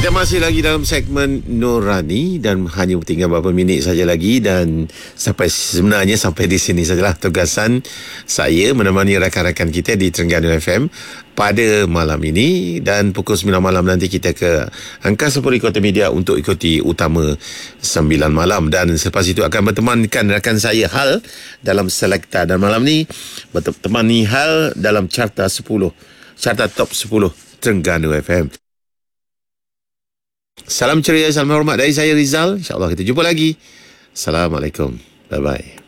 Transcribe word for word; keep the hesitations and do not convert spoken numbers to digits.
Kita masih lagi dalam segmen Nurani dan hanya tinggal beberapa minit saja lagi, dan sampai sebenarnya sampai di sini sajalah tugasan saya menemani rakan-rakan kita di Terengganu F M pada malam ini, dan pukul sembilan malam nanti kita ke Angkasa Puri Kota Media untuk ikuti utama sembilan malam, dan selepas itu akan bertemankan rakan saya Hal dalam Selekta, dan malam ni bertemani Hal dalam Carta sepuluh, Carta Top sepuluh Terengganu F M. Salam ceria, salam hormat dari saya Rizal. InsyaAllah kita jumpa lagi. Assalamualaikum. Bye-bye.